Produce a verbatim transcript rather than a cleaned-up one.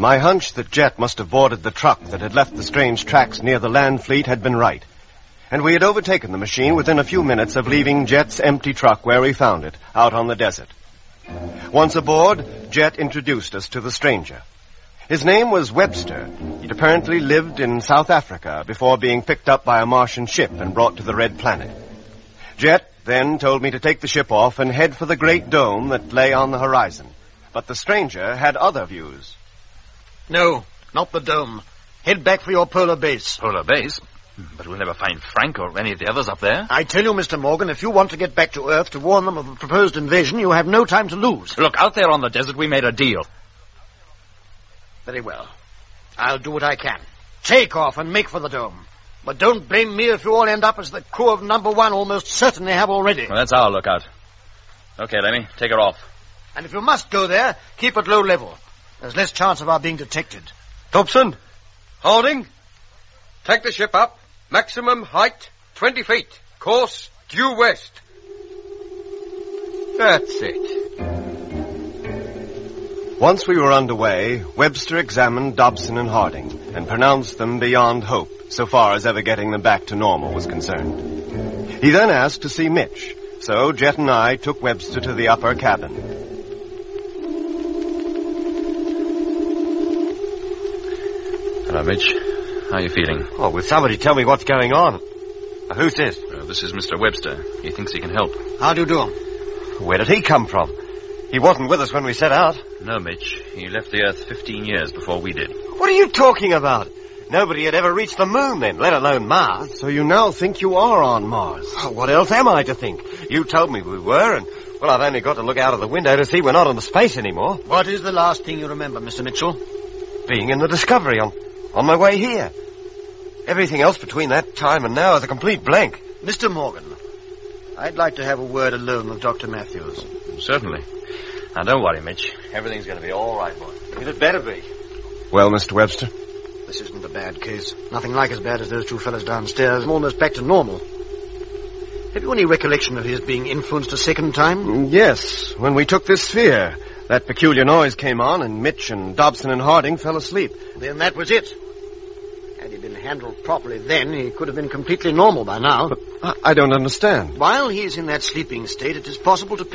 My hunch that Jet must have boarded the truck that had left the strange tracks near the land fleet had been right. And we had overtaken the machine within a few minutes of leaving Jet's empty truck where we found it, out on the desert. Once aboard, Jet introduced us to the stranger. His name was Webster. He'd apparently lived in South Africa before being picked up by a Martian ship and brought to the Red Planet. Jet then told me to take the ship off and head for the great dome that lay on the horizon. But the stranger had other views. No, not the dome. Head back for your polar base. Polar base? But we'll never find Frank or any of the others up there. I tell you, Mister Morgan, if you want to get back to Earth to warn them of a proposed invasion, you have no time to lose. Look, out there on the desert, we made a deal. Very well. I'll do what I can. Take off and make for the dome. But don't blame me if you all end up as the crew of number one almost certainly have already. Well, that's our lookout. Okay, Lemmy, take her off. And if you must go there, keep at low level. There's less chance of our being detected. Dobson, Harding, take the ship up. Maximum height, twenty feet. Course, due west. That's it. Once we were underway, Webster examined Dobson and Harding and pronounced them beyond hope, so far as ever getting them back to normal was concerned. He then asked to see Mitch, so Jet and I took Webster to the upper cabin. Hello, Mitch. How are you feeling? Oh, will somebody tell me what's going on? Uh, who's this? Uh, this is Mister Webster. He thinks he can help. How do you do? Where did he come from? He wasn't with us when we set out. No, Mitch. He left the Earth fifteen years before we did. What are you talking about? Nobody had ever reached the moon then, let alone Mars. So you now think you are on Mars? Oh, what else am I to think? You told me we were, and, well, I've only got to look out of the window to see we're not on the space anymore. What is the last thing you remember, Mister Mitchell? Being in the Discovery on, on my way here. Everything else between that time and now is a complete blank. Mister Morgan, I'd like to have a word alone with Doctor Matthews. Certainly. Now, don't worry, Mitch. Everything's going to be all right, boy. It had better be. Well, Mister Webster? This isn't a bad case. Nothing like as bad as those two fellas downstairs. I'm almost back to normal. Have you any recollection of his being influenced a second time? Yes, when we took this sphere. That peculiar noise came on, and Mitch and Dobson and Harding fell asleep. Then that was it. Had he been handled properly then, he could have been completely normal by now. But I, I don't understand. While he is in that sleeping state, it is possible to